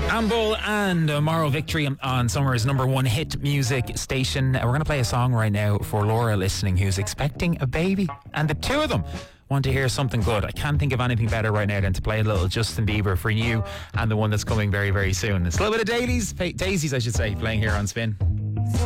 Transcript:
Amble and Moral Victory on Summer's number one hit music station. We're going to play a song right now for Laura listening, who's expecting a baby. And the two of them want to hear something good. I can't think of anything better right now than to play a little Justin Bieber for you and the one that's coming very, very soon. It's a little bit of daisies, I should say, playing here on Spin.